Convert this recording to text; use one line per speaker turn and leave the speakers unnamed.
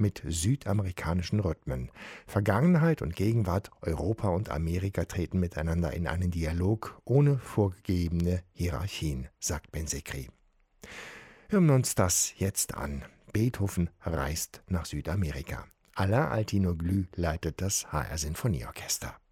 mit südamerikanischen Rhythmen. Vergangenheit und Gegenwart, Europa und Amerika treten miteinander in einen Dialog ohne vorgegebene Hierarchien, sagt Ben-Sekri. Hören wir uns das jetzt an. Beethoven reist nach Südamerika. Alain Altinoglu leitet das HR Sinfonieorchester.